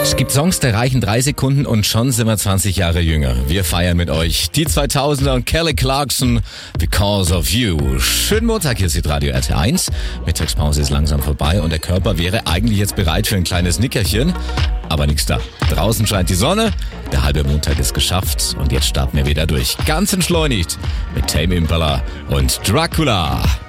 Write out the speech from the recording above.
Es gibt Songs, der reichen 3 Sekunden und schon sind wir 20 Jahre jünger. Wir feiern mit euch die 2000er und Kelly Clarkson, Because of You. Schönen Montag, hier ist Radio RT1. Mittagspause ist langsam vorbei und der Körper wäre eigentlich jetzt bereit für ein kleines Nickerchen. Aber nichts da. Draußen scheint die Sonne, der halbe Montag ist geschafft und jetzt starten wir wieder durch. Ganz entschleunigt mit Tame Impala und Dracula.